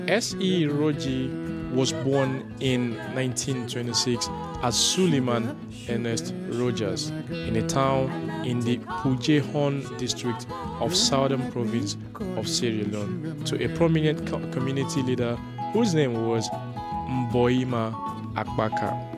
S.E. Roji was born in 1926 as Suleiman Ernest Rogers in a town in the Pujehon district of Southern Province of Sierra Leone to a prominent community leader whose name was Mboima Akbaka.